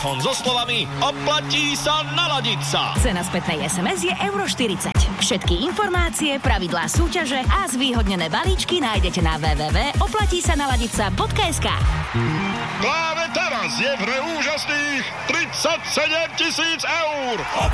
so slovami oplatí sa naladiť sa. Cena spätnej SMS je €40. Všetky informácie, pravidlá súťaže a zvýhodnené balíčky nájdete na www.oplatísanaladica.sk. Práve teraz je v hre úžasných 37 000 eur.